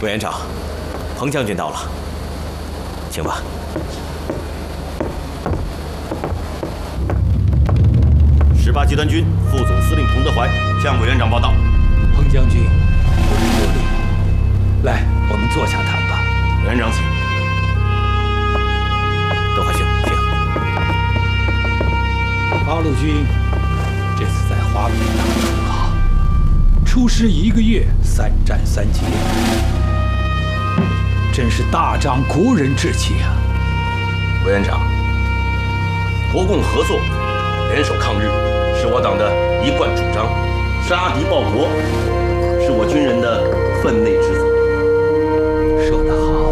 委员长，彭将军到了，请吧。 18集团军副总司令彭德怀向委员长报道。 彭将军，我们有礼。来，我们坐下谈吧。 委员长请。 德怀兄，请。 八路军这次在华北打得很好，出师1个月，3战3捷，真是大长国人志气啊！ 委员长，国共合作，联手抗日，是我党的一贯主张；杀敌报国，是我军人的分内职责。 说得好，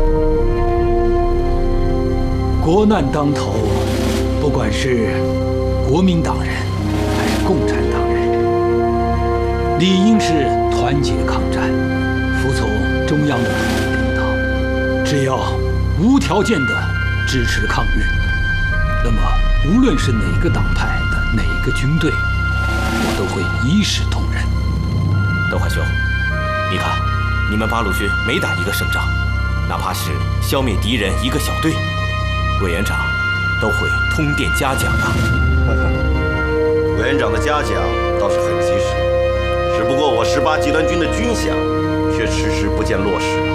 国难当头，不管是国民党人还是共产党人，理应是团结抗战，服从中央的统一领导。只要无条件的支持抗日，那么无论是哪个党派的哪个军队，我都会一视同仁。 德怀兄，你看，你们八路军每打一个胜仗，哪怕是消灭敌人一个小队，委员长都会通电嘉奖的。 委员长的嘉奖倒是很及时，只不过我18集团军的军饷却迟迟不见落实啊。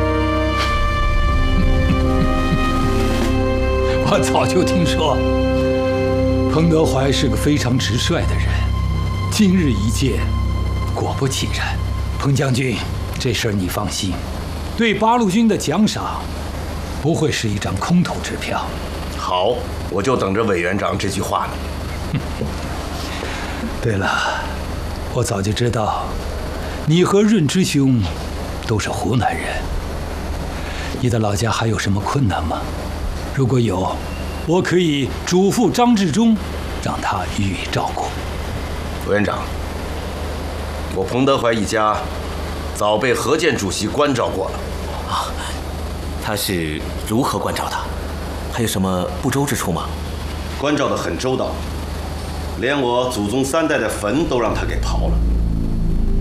我早就听说，彭德怀是个非常直率的人。今日一见，果不其然。彭将军，这事儿你放心，对八路军的奖赏不会是一张空头支票。 好，我就等着委员长这句话呢。 对了，我早就知道，你和润之兄都是湖南人。你的老家还有什么困难吗？如果有，我可以嘱咐张治中，让他予以照顾。 委员长，我彭德怀一家早被何键主席关照过了。 啊，他是如何关照的？还有什么不周之处吗？ 关照得很周到，连我祖宗3代的坟都让他给刨了。